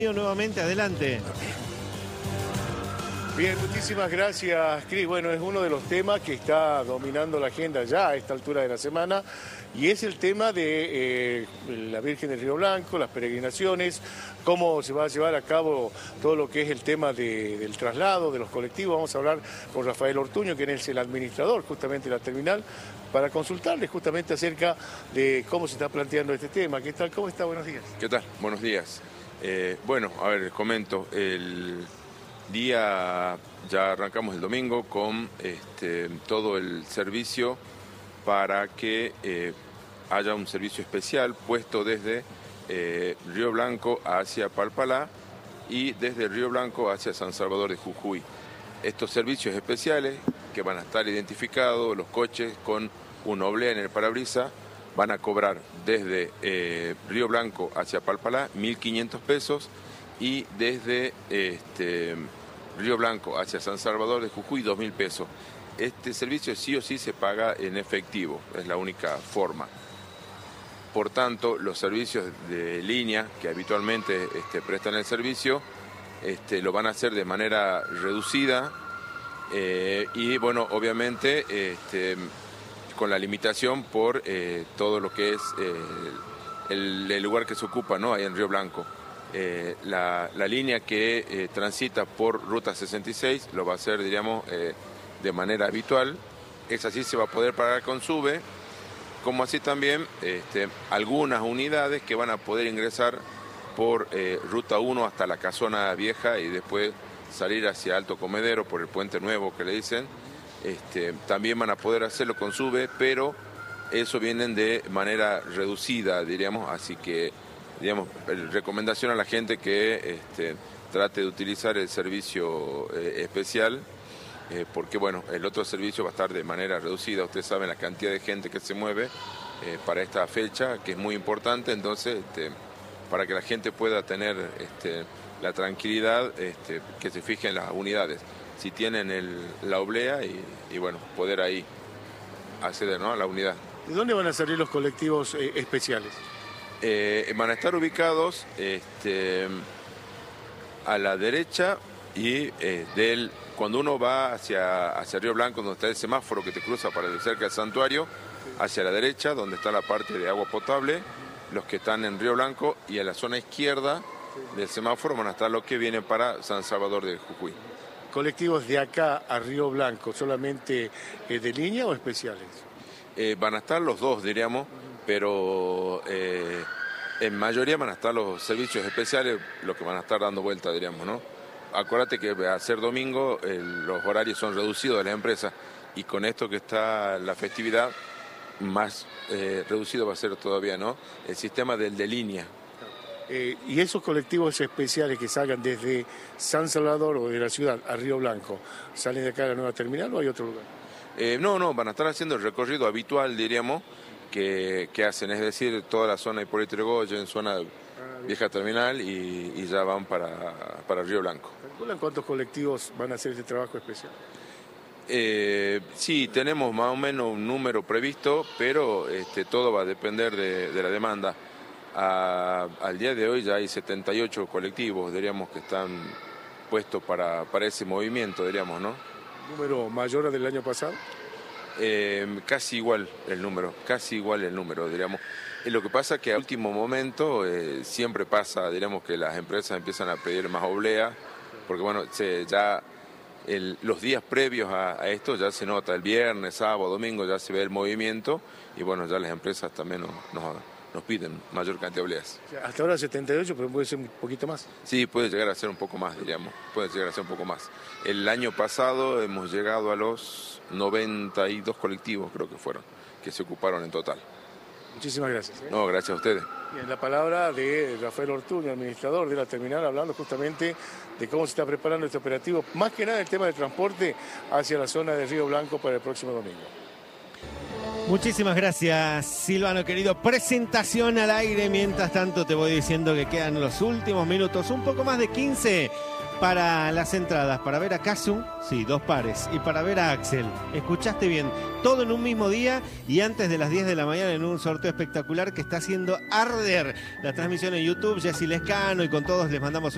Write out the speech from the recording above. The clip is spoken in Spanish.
Nuevamente, adelante. Bien, muchísimas gracias, Cris. Bueno, es uno de los temas que está dominando la agenda ya a esta altura de la semana y es el tema de la Virgen del Río Blanco, las peregrinaciones, cómo se va a llevar a cabo todo lo que es el tema del traslado de los colectivos. Vamos a hablar con Rafael Ortuño, quien es el administrador justamente de la terminal, para consultarle justamente acerca de cómo se está planteando este tema. ¿Qué tal? ¿Cómo está? Buenos días. ¿Qué tal? Buenos días. Bueno, a ver, les comento. El día, ya arrancamos el domingo con todo el servicio para que haya un servicio especial puesto desde Río Blanco hacia Palpalá y desde Río Blanco hacia San Salvador de Jujuy. Estos servicios especiales que van a estar identificados, los coches con una oblea en el parabrisas, van a cobrar desde Río Blanco hacia Palpalá 1.500 pesos y desde Río Blanco hacia San Salvador de Jujuy 2.000 pesos. Este servicio sí o sí se paga en efectivo, es la única forma. Por tanto, los servicios de línea que habitualmente prestan el servicio lo van a hacer de manera reducida y bueno, obviamente con la limitación por todo lo que es el lugar que se ocupa, ¿no? Ahí en Río Blanco. La línea que transita por Ruta 66 lo va a hacer, diríamos, de manera habitual. Es así, se va a poder pagar con SUBE, como así también algunas unidades que van a poder ingresar por Ruta 1 hasta la Casona Vieja y después salir hacia Alto Comedero por el Puente Nuevo que le dicen. También van a poder hacerlo con SUBE, pero eso vienen de manera reducida, diríamos, así que, digamos, recomendación a la gente que trate de utilizar el servicio especial, porque, bueno, el otro servicio va a estar de manera reducida. Ustedes saben la cantidad de gente que se mueve para esta fecha, que es muy importante, entonces, para que la gente pueda tener la tranquilidad, que se fije en las unidades. Si tienen la oblea y bueno, poder ahí acceder, ¿no?, a la unidad. ¿De dónde van a salir los colectivos especiales? Van a estar ubicados a la derecha y cuando uno va hacia Río Blanco, donde está el semáforo que te cruza para cerca del santuario, hacia la derecha, donde está la parte de agua potable, los que están en Río Blanco, y a la zona izquierda del semáforo van a estar los que vienen para San Salvador de Jujuy. ¿Colectivos de acá a Río Blanco solamente de línea o especiales? Van a estar los dos, diríamos, pero en mayoría van a estar los servicios especiales, los que van a estar dando vuelta, diríamos, ¿no? Acuérdate que al ser domingo los horarios son reducidos de las empresas y con esto que está la festividad, más reducido va a ser todavía, ¿no?, el sistema del de línea. ¿Y esos colectivos especiales que salgan desde San Salvador o de la ciudad a Río Blanco, salen de acá a la nueva terminal o hay otro lugar? No, van a estar haciendo el recorrido habitual, diríamos, que hacen, es decir, toda la zona de Hipólito Yrigoyen, zona vieja terminal y ya van para Río Blanco. ¿Calculan cuántos colectivos van a hacer este trabajo especial? Sí, tenemos más o menos un número previsto, pero todo va a depender de la demanda. Al día de hoy ya hay 78 colectivos, diríamos, que están puestos para ese movimiento, diríamos, ¿no? ¿Número mayor al del año pasado? Casi igual el número, diríamos. Lo que pasa es que a último momento siempre pasa, diríamos, que las empresas empiezan a pedir más oblea, porque bueno, los días previos a esto ya se nota, el viernes, sábado, domingo ya se ve el movimiento y bueno, ya las empresas también nos piden mayor cantidad de obleas. O sea, hasta ahora 78, pero puede ser un poquito más. Sí, puede llegar a ser un poco más, diríamos, El año pasado hemos llegado a los 92 colectivos, creo que fueron, que se ocuparon en total. Muchísimas gracias. No, gracias a ustedes. Bien, la palabra de Rafael Ortuño, administrador de la terminal, hablando justamente de cómo se está preparando este operativo, más que nada el tema del transporte hacia la zona de Río Blanco para el próximo domingo. Muchísimas gracias, Silvano, querido. Presentación al aire. Mientras tanto, te voy diciendo que quedan los últimos minutos, un poco más de 15 para las entradas, para ver a Casu, sí, 2 pares, y para ver a Axel. Escuchaste bien, todo en un mismo día y antes de las 10 de la mañana en un sorteo espectacular que está haciendo arder la transmisión en YouTube. Jessy Lescano y con todos les mandamos